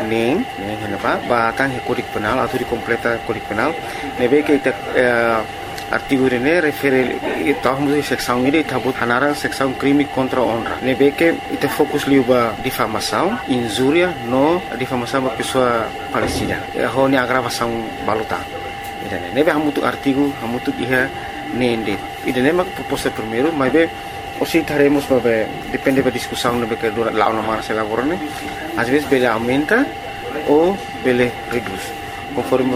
nem kenapa bahkan Kode Penal atau dikompleta Kode Penal nebe que artigo ini refere tahun seksão ini tabut hanarang seksão crime contra honra nebe que ite fokus liuba difamação injúria no difamação ba pessoa falecida ho ni agravação baluta idane nebe hamutu artigo hamutu iha nende idane mak proposta primeiro mas be Osi estaremos depende da discussão no que lá na marcha laborane às vezes ele aumenta ou ele reduz conforme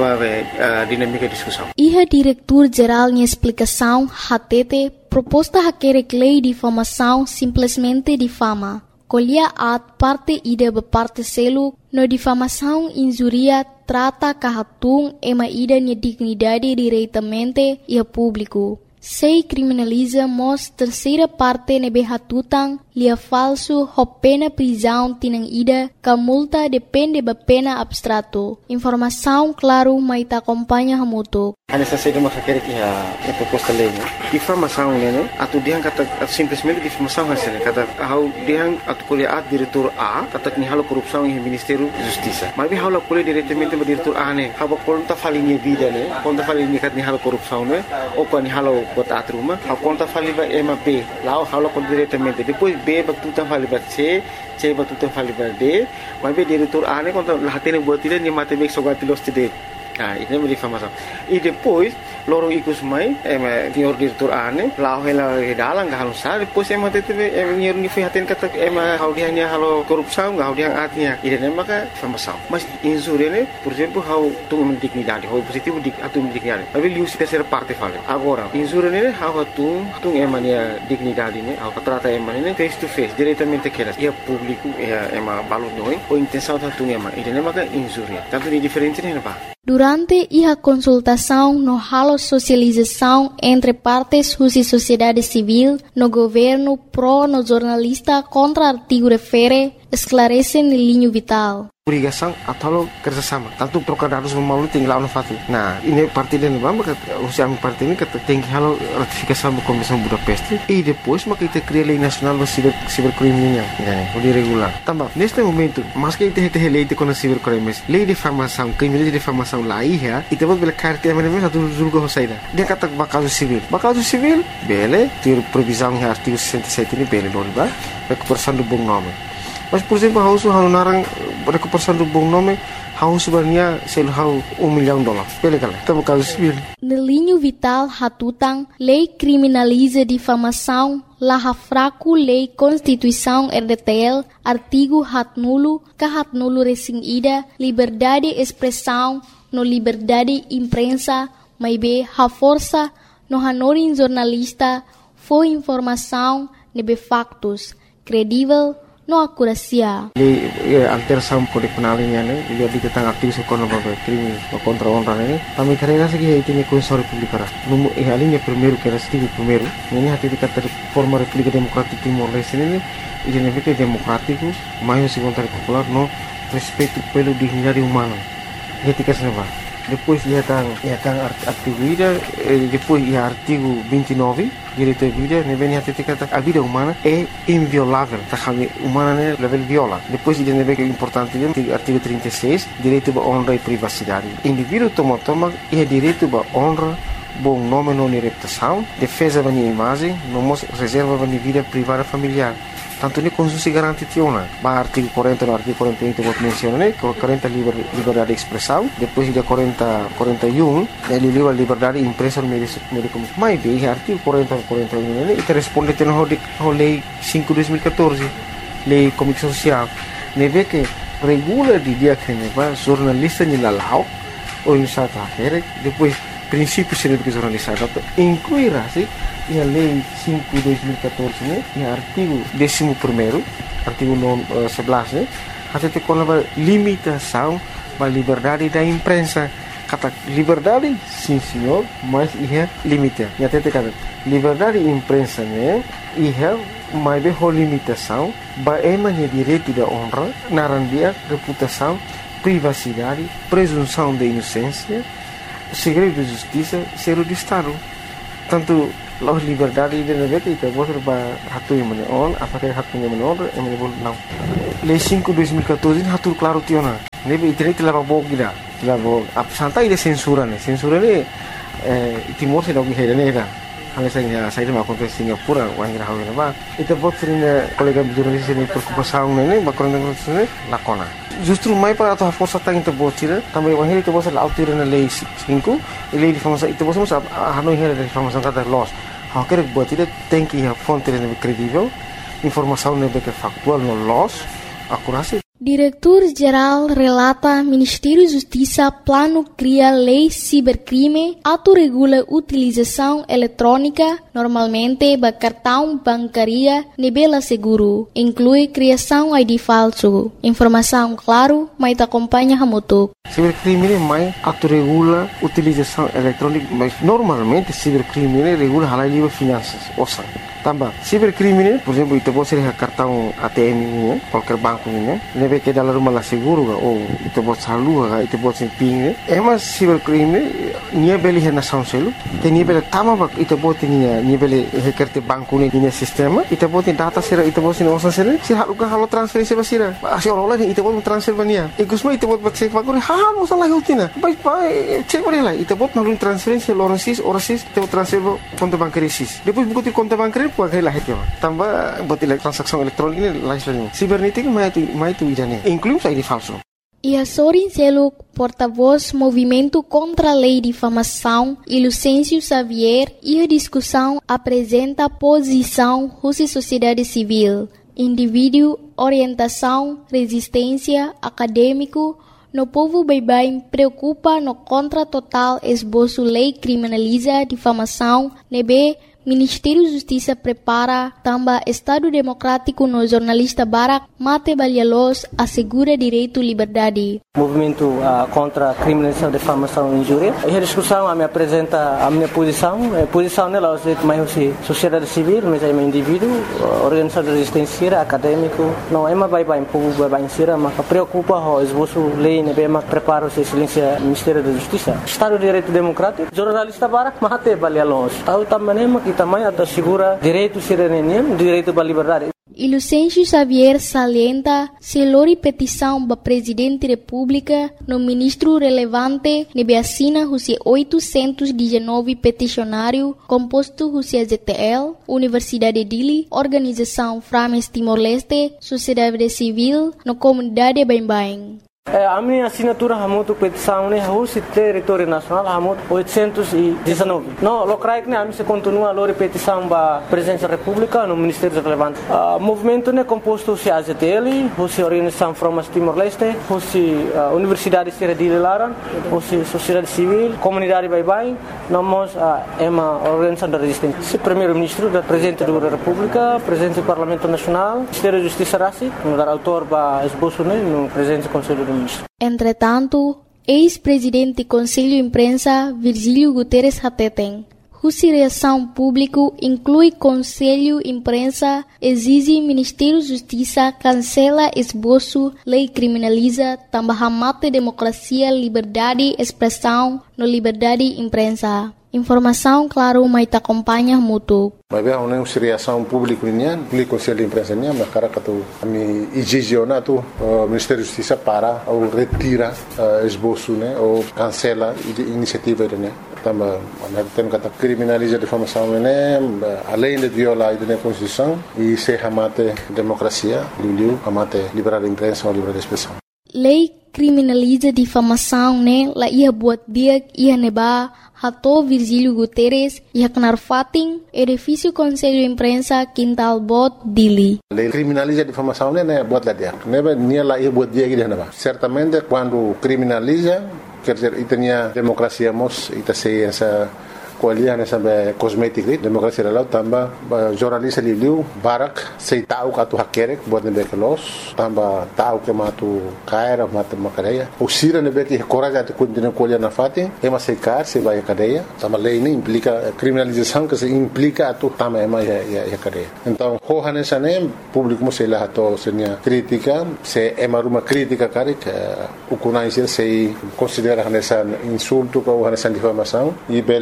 a dinâmica da discussão. Iha diretor-geral de explicação HTT proposta haquere lei de difamação simplesmente difama. Colhia at parte ida parte selo no difamação injuria trata kahatung ema ida ni dignidade diretamente e público. Sei criminaliza mos terceira parte nebe hatutang lia falso ho pena prisão tinang ida ka multa depende ba pena abstrato. Informação claro mai ta acompanha hamuto. Ana saída uma querer que a proposta lei, né? Difamação, né? Atu diang kata simplesmente difamação hasilnya kata how diang atu kuliah diretor A kata ni halo korupção em Ministério Justiça. Mas halo kuliah diretamente ba diretor A né? Haba konta falinha vida né? Konta falinha kat ni halo korupção né? O kan ni halo bot atruma, ha konta fali ba ema B. Lá halo kon diretamente. Depois B ba tutan fali ba C ba tutan fali ba D. Mas diretor A né konta lahatene buat dia ni matemek sogati los tide. Ini é difamação. E depois, lorong ikut mai, senhor diretor ane, lau hela dalang gak halus depois teve senhor ni fihatin kata hau dia nya halo korupção, hau dia artinya. Ini maka difamação. Mas injúria né, por exemplo, hau tu dignidade, hau positivo atu dignidade. Tapi liu se terceira parte fala. Agora, injúria né, hau tu emania dignidade né, hau trata emania face to face, diretamente keras. Ia público, ia balut noi, ou intenção tu ema. Ini maka injúria. Tanto di diferente né, pak. Durante a consultação no halo socialização entre partes e sociedade civil no governo pro no jornalista contra artigo refere esclarecem linha vital. Obrigação atau kerjasama. Tanto trocar harus melalui tinggal fatu. Nah, ini parti dan maka usia parti ini kata tinggi halo ratifikasi sama Komisi Budapest. E depois maka kita cria lei nacional do cibercriminal. Boleh regular. Tambah, neste momento, mas que kita lei de com cibercrimes, lei de difamação, crime de difamação lá ia, e depois bela carta mesmo satu julga hosaida. Dia kata bakal civil. Bakal civil, bele, ter previsão em artigo 67 ini bele loriba, recuperação do bom nome. Mas, por exemplo, hau narang recuperação do bom nome, hau sebenarnya sel hau $1 milhão. Pele kala, tabu caso civil. No linho vital hatutang, lei criminaliza difamação, laha fraco lei Constituição RDTL, artigo hat nulo resing ida, liberdade expressão, no liberdade imprensa, maibe ha força, no hanorin jornalista, foi informação, nebe factos, credível, no akurasia. Alteração Kode Penal ini ne, dia diketang aktif sekolah bagai krimi contra honra ne. Kami karena segi itu ni Konstitusi Republik Ara. Numu alinya primeiro que era stigo primeiro. Ini hati dikata forma República Democrática Timor Leste ini ne fica democrático, mais segundo popular no respeito pelo dignidade humana. Etika senava. Depois ia tang artigo ida, depois ia artigo 29 direito à vida, ne vem até kata a vida humana é inviolável, tá humana né level viola. Depois ida ne vem que é importante artigo 36, direito à honra e privacidade. Indivíduo toma é direito à honra, bom nome não reputação, defesa da imagem, não reserva da vida privada familiar. Tanto ni konstitusi garanti tiona. Ba artigo 40 no artigo 41 que vou mencionar, né? 40 liberdade de expressão, depois de 41 ele livre liberdade de imprensa no meio de comunicação. Mas bem, artigo 40 41 né? E responde tem no lei 5/2014, lei comunicação social. Ne vê que regula de dia que ne va jornalista ni lalau ou em sata depois princípio seria jornalista, incluirá se e a lei 5/2014 né, e artigo 11º, artigo 11, né, até com a limitação da liberdade da imprensa. Kata liberdade, sim senhor, mas é limite. E até kata liberdade da imprensa né, é mais de limitação, é direito da honra, narandia, reputação, privacidade, presunção de inocência, segredo de justiça, segredo de Estado. Tanto la liberdade de navegar kita boleh hatu yang mana on, apakah hatunya mana on, yang mana boleh não. Lei 5/2014 hatu claro tiona. Nebe internet lava bog gida. Lava santa ide censura ne. Censura ne Timor se dogi hera ne. Hanya saya mau kontes Singapura, wang ira hawe ba. Ita bot sering kolega jurnalis ini preocupação ne, bakron ne lakona. Justru mai para atau força tang ita bot sira, também wang ita bot la autir na lei 5, lei difamação ita bot mas hanoi hera difamação kata loss. Ha quer bot ita tem que a fonte ne credível, informação ne be factual no loss, akurasi. Diretor-Geral relata Ministério da Justiça plano cria lei cibercrime, autorregula utilização eletrônica, normalmente ba cartão bancária nebela seguro, inclui criação ID falso. Informação claro, mas te acompanha hamutuk. Cibercrime mai autorregula utilização eletrônica, mas normalmente cibercrime regula halal livre finanças, osa. Tambah, cibercrime, por exemplo, itu pode ser cartão ATM ini, qualquer banco ini, nebe que dalam rumah lah seguro, ou itu pode saldo, itu pode ser ping. Emas cibercrime, nia beli hena sound selu, te nia beli tama bak, itu pode nia beli hekerte banco ini nia sistema, itu pode data sera, itu pode nia osan sera, si haluka halu transferisi basira, asyik orang lain itu pode transfer bania, ikusma itu pode cek bakuri, halu salah hutina, baik cek beri lah, itu pode nalun transferisi orasis, itu transfer konto bankerisis, depois buku ti konto bankeri puai lah heti, tambah buat transaksi elektronik ini lain. Sibernetik mai tu idane, inclusive ID falso. E Sorin Seluk, porta-voz Movimento contra a Lei de Difamação, e Lucêncio Xavier, e a discussão apresenta posição Rússia Sociedade Civil, indivíduo, orientação, resistência, acadêmico, no povo bem preocupa no contra total esboço lei criminaliza difamação, nebe Ministério da Justiça prepara também Estado Democrático no jornalista Barak Mate Balialos assegura direito à liberdade. Movimento contra a criminalização, difamação e injúria. E a discussão me apresenta a minha posição. A posição nela é mais sociedade civil, mas é um indivíduo, organização de resistência, acadêmico. Não é mais bem povo bem ser, mas preocupa o esboço lei, né? Mas prepara o silêncio Ministério da Justiça. Estado de Direito Democrático, jornalista Barak Mate Balialos. Tahu também também assegura direito cidadania, direito à liberdade. E Lucêncio Xavier salienta se lori petição para Presidente da República no ministro relevante nebe assina os 819 peticionário composto os ZTL, Universidade Dili, Organização Frames Timor-Leste, Sociedade Civil, no comunidade Bain-Bain. A minha assinatura hamutu petição né o território nacional hamutu 819. No locais né a mim se continua a lori petição ba presença da República no Ministério relevante. Movimento né composto se AZTL, o Organização Frames Timor-Leste, o Universidade Sierra de Laran, o Sociedade Civil, Comunidade Bain-Bain, nós é uma organização da resistência. O Primeiro-Ministro da Presidente da República, Presidente do Parlamento Nacional, Ministério da Justiça Rassi, o autor ba esboço né no Presidente do Conselho do Ministro. Entretanto, ex-presidente do Conselho de Imprensa, Virgílio Guterres Hateten, cuja reação pública inclui Conselho de Imprensa, exige Ministério da Justiça cancela esboço, lei criminaliza, também mate democracia, liberdade, expressão, no liberdade de imprensa. Informação, claro, mas te acompanha muito. Mas bem, uma reação pública o Conselho de Imprensa mas cara que tu me exigiciona o Ministério da Justiça para ou retira esboço né ou cancela a iniciativa né. Também tem que criminaliza a difamação né além de violar a Constituição e se amate democracia, amate liberdade de imprensa ou liberdade de expressão. Lei criminaliza difamação né la ia buat dia ia neba hato Virgílio Guterres ia kenar fating edifício Conselho de Imprensa Quintal Bot Dili. Lei criminaliza difamação né buat la dia. Neba nia la ia buat dia que neba. Certamente quando criminaliza quer dizer itania democracia mos ita se essa coalian nessa cosmética democracia lá também jornalista livre Barak sei tahu katu hakerek buat nebe kelos também tahu que matu caira matu macareia o sira nebe que coragem de continuar coalian na fatin é mas sei car se vai a cadeia também lei nem implica criminalização que se implica tu também é mais a cadeia então hoja nessa nem público mo sei lá to senia crítica se é uma crítica cara que o conhecer se considera nessa insulto ou nessa difamação e bele usa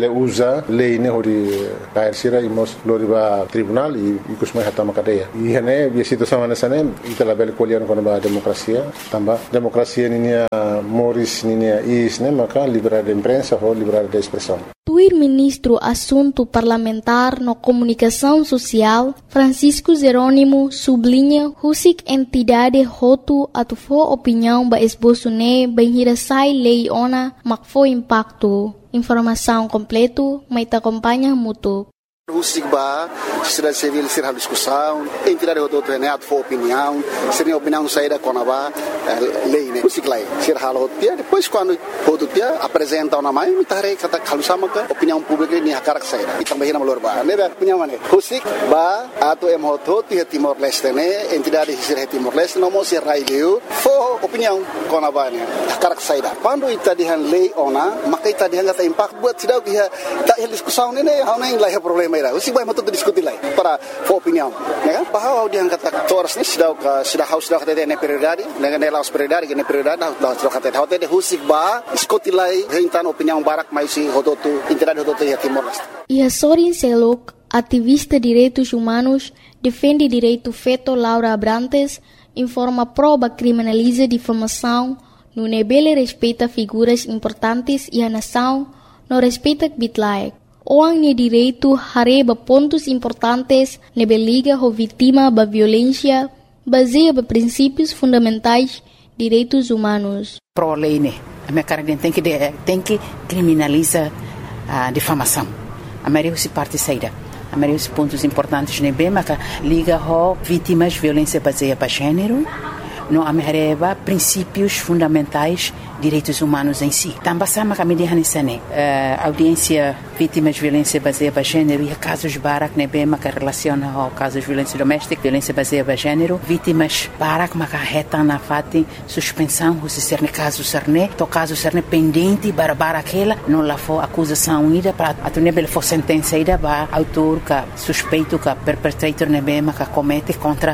bisa lei ne hori kair sira imos lori ba tribunal e kusmai hatama cadeia e hene bi situação nessa ne itala bel kolian kono ba demokrasia tamba demokrasia ninia moris ninia is ne maka liberdade de imprensa ou liberdade de expressão. Tuir ministro Assunto Parlamentar no Comunicação Social, Francisco Jerônimo, sublinha husik entidade hotu atufo opinião ba esboço ne bem hirasai lei ona makfo impacto. Informação completo, mas te acompanha mútuo. O SIGBA, sociedade civil, ser a discussão, entidade do treinado for opinião, ser a opinião saída com a lei, né? O SIGLAI, ser a rotia, depois quando o rotia apresenta uma mãe, me tarei que está calçando a opinião pública nem a cara que saída. E também na valor ba, né? Opinião né? O SIGBA, ato rotia Timor-Leste, né? Entidade ser Timor-Leste, não mostra raileu, for opinião com a ba, né? A cara que saída. Quando está de lei ona, mas que está de gata impacto buat cidade que está discussão né? Há nem lá é problema. O SIGBA mau tudo discutir lá para opinião, né? Bahwa dia kata toras ni sudah kata dia prioridade, né laos prioridade, que prioridade dah kata dia o SIGBA diskuti lá hentan opinião barak mais si hototu entidade hototu ya Timor-Leste. E a Sorin Selok, ativista de direitos humanos, defende direito feto Laura Abrantes, informa prova criminaliza difamação, no nebele respeita figuras importantes e a nação não respeita bitlaek. Orang ni direito hareba pontos importantes nebe liga ho vítima ba violência baseia ba princípios fundamentais direitos humanos. Pro lei né, a minha cara tem que criminalizar a difamação. A maioria se parte saída. A maioria dos pontos importantes nebe maka liga ho vítimas violência baseia ba gênero. No amereba princípios fundamentais direitos humanos em si. Também sama kami dihanisane audiência vítimas de violência baseada em gênero e casos barak nebe maka relaciona ao casos de violência doméstica, violência baseada em gênero, vítimas barak maka reta na fati suspensão se ser ne caso serne, to caso serne pendente bara aquela não lá for acusação ida para atunebel for sentença ida ba autor ka suspeito ka perpetrator nebe maka comete contra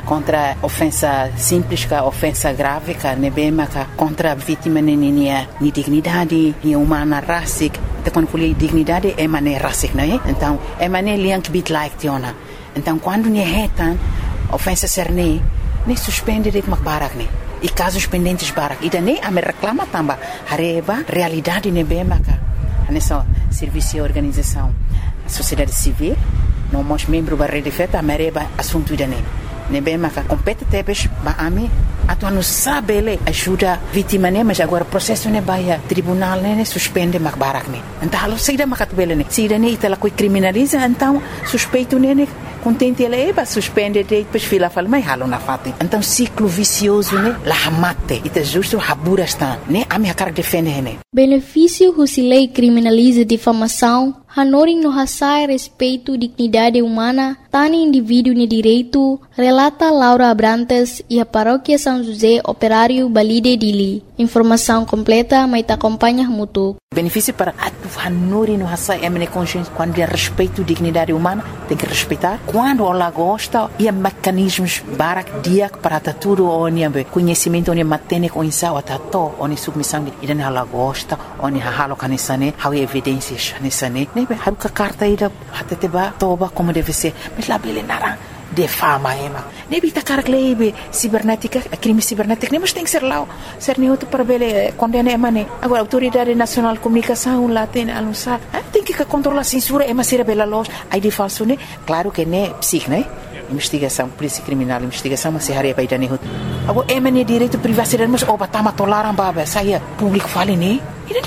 ofensa simples ka ofensa grave ka nebe maka contra vítima ni dignidade, ni humana racic, te quando colhe dignidade é mané racic, não é? Então, é mané liank bit like tiona. Então, quando ni retan ofensa serne, nem suspende de barak ne. E casos pendentes barak. E daí a me reclama tamba, hareba realidade nebe maka. Nessa serviço e organização, a sociedade civil, não mos membro da rede feta, a mereba assunto idane. Nebe maka compete tebes ba ami atu anu sabele ajuda vítima ne mas agora processo ne baia tribunal ne suspende mak barak ne então halo saída makat bele ne saída ne itala coi criminaliza então suspeito ne contente ele ba suspende de depois fila fala mai halo na fati então ciclo vicioso ne la hamate ita justo habura está ne ami akar defende ne benefício husilei criminaliza difamação Hanoring no hasai respeito dignidade humana, tani indivíduo ni direito, relata Laura Abrantes e a paróquia São José Operário Balide Dili. Informação completa, mas te acompanha mútuo. Benefício para Hanoring no hasai emene consciência quando é respeito dignidade humana, tem que respeitar. Quando ela gosta, e mecanismos barak diak para tudo onde conhecimento onde matene com insau atato onde submissão e dan ela gosta onde halo kanisane, há evidências nisane. Haruka carta ida hateteba toba como deve ser mas lá bele nara de fama ema nebi ta carglebe cibernética crime cibernético nem mas tem que ser lá ser neutro para bele condena emane agora autoridade nacional de comunicação lá tem anunciar tem que controlar a censura ema ser bela loja aí de falso né claro que né psic né investigação polícia criminal investigação mas se haria para idane agora emane direito privacidade mas oba tama tolaram baba saia público fale né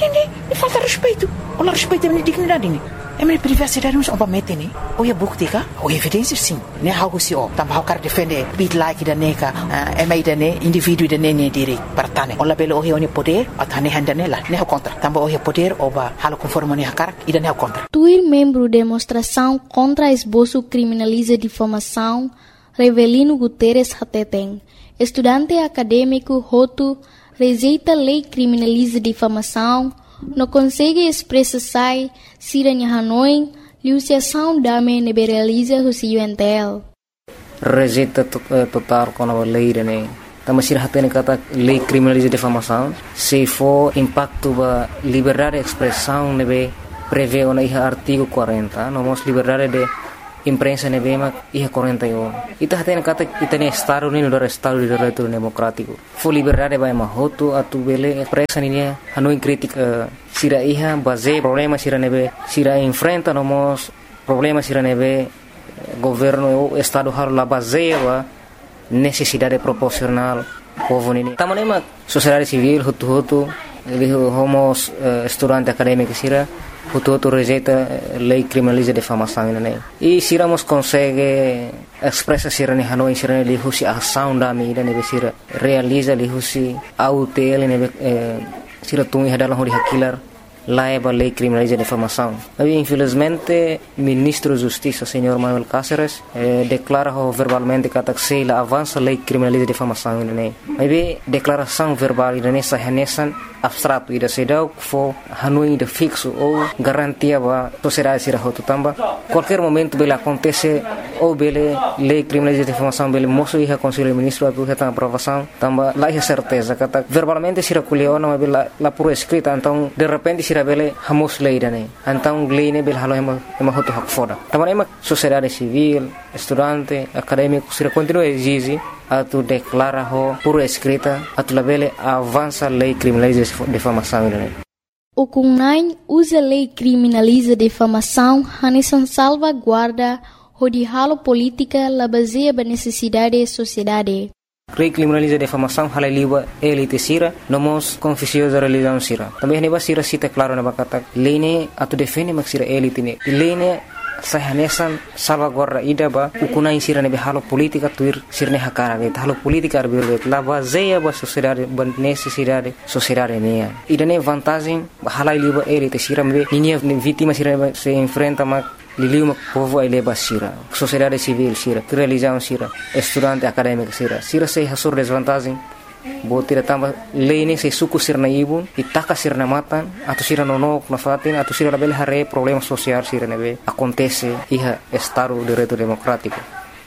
e falta respeito olha respeito a minha dignidade né é minha privacidade mas oba mete né ou é buktika ou evidências sim né algo se ó também quer defender bit like da neca é mais da né indivíduo da né direito para tane olha belo o é poder atane handa nela né contra também o é poder oba halo conforme né cara e da né contra Tuir membro demonstração contra esboço criminaliza difamação Revelino Guterres Hateteng estudante acadêmico Hotu rejeita lei criminaliza difamação, não consegue expressar siranya Hanoi, liusiação dame neberaliza o UNTL. Rejeita total com a lei, né? Também se hatene kata lei criminaliza difamação, se for impacto ba liberdade de expressão nebe prevê na iha artigo 40, nomos liberdade de imprensa nebema iha 41. Ita hatena kata ita ne estado ni no estado de direito democrático. Fo liberdade vai mahoto atu bele presa ni hanu crítica sira iha base problema sira nebe sira enfrenta nomos problema sira nebe governo o estado har la baseia necessidade proporcional povo ni. Tamanema sociedade civil hutu homos estudante acadêmico sira hutu rejeita lei criminaliza difamação né e siramos consegue expressa sira ne hanoi sira ne lihusi ação da mídia ne sira realiza lihusi autel ne sira tungi hadalah hori hakilar laiba lei criminaliza difamação. Mas infelizmente ministro da Justiça senhor Manuel Cáceres declara verbalmente que a avança lei criminaliza difamação né. Mas declaração verbal ne sahanesan abstrato ida sedau fo hanui de fixo ou garantia ba sociedade sira hotu tamba qualquer momento bela acontece ou bele lei criminaliza difamação bele moço ia conselho ministro atu reta aprovação tamba lá é certeza kata verbalmente sira kuliona mas bela la por escrita então de repente sira bele hamos lei dane então lei ne bela halo ema hotu hak foda tamba ema sociedade civil estudante acadêmico sira continua exige atu declara por escrita atu labele avança lei criminaliza difamação né. O CUNAI usa lei criminaliza difamação hanesan salvaguarda hodihalo política la baseia ba necessidade sociedade. Lei criminaliza difamação halai liba elite sira nomos confissio da religião sira. Também neba sira cita claro na bakata lei ne atu defende mak sira elite ne. Lei ne sahanesan salvaguarda ida ba ukunai sira ne halo politika tuir sirne hakara ge halo politika arbir la baseia ba sociedade ba necessidade sociedade ne ida ne vantagem halai liba elite sira me linha vítima sira se enfrenta ma liliu povo ele ba sira sociedade civil sira religião sira estudante acadêmico sira se hasur desvantagem botira tamba lei ne se suku sirna ibun itaka sirna matan atau sira nonok na fatin atau sira label hare problema sosial sira nebe acontece iha estado de direito democrático.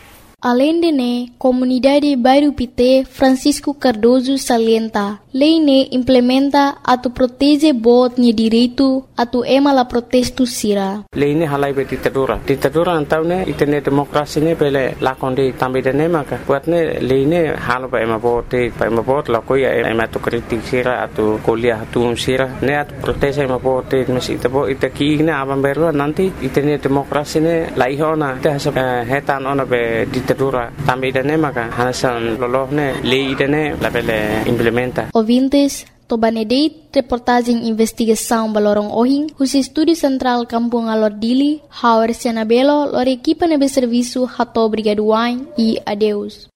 Além de ne, comunidade Bairro Pité Francisco Cardoso salienta, lei ne implementa atu protege bot ni direito atu ema la protesto sira. Lei ne halai be ditadura antau ne itene demokrasi ne pele lakondi tambi de ne maka buat ne lei ne halo ba ema bot la koi ema tu kritik sira atu kuliah atu sira ne atu protege ema bot mesi tabo itaki ne abam beru nanti itene demokrasi ne laihona te hetan ona be ditadura tambi de ne maka hasan lolohne lei de ne la pele implementa. Ouvintes, Tobanedeit, reportagem investigação Balorong Ohing, os Estúdio Central Kampung Alordili, Hauer Sianabelo, lor equipa nebe serviço Hato Brigaduain e adeus.